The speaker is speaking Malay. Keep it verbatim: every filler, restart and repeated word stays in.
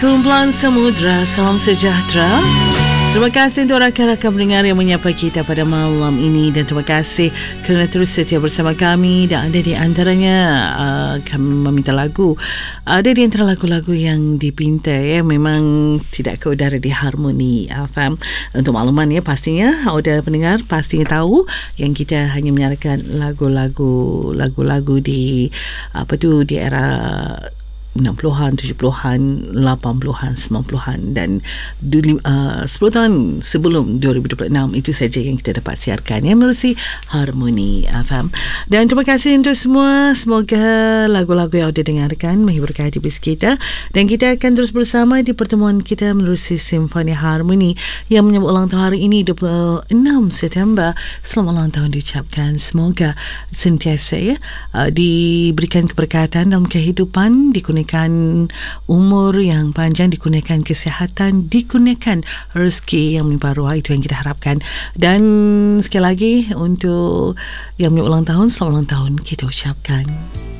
Kumpulan Samudra, salam sejahtera. Terima kasih untuk rakan-rakan pendengar yang menyapa kita pada malam ini, dan terima kasih kerana terus setia bersama kami. Dan ada di antaranya uh, kami meminta lagu, ada di antara lagu-lagu yang dipinta ya, memang tidak ke udara di Harmoni F M. Untuk makluman ya, pastinya ada pendengar pastinya tahu yang kita hanya menyiarkan lagu-lagu lagu-lagu di apa tu di era enam puluhan, tujuh puluhan, lapan puluhan, sembilan puluhan dan uh, sepuluh tahun sebelum dua ribu dua puluh enam. Itu saja yang kita dapat siarkan ya, melalui Harmoni F M. Dan terima kasih untuk semua. Semoga lagu-lagu yang anda dengarkan menghiburkan hati kita, dan kita akan terus bersama di pertemuan kita melalui Simfoni Harmoni yang menyambut ulang tahun hari ini, dua puluh enam September. Selamat ulang tahun diucapkan. Semoga sentiasa ya uh, diberikan keberkatan dalam kehidupan, dikurniakan umur yang panjang, dikurniakan kesihatan, dikurniakan rezeki yang melimpah ruah. Itu yang kita harapkan. Dan sekali lagi untuk yang menyambut ulang tahun, selamat ulang tahun kita ucapkan.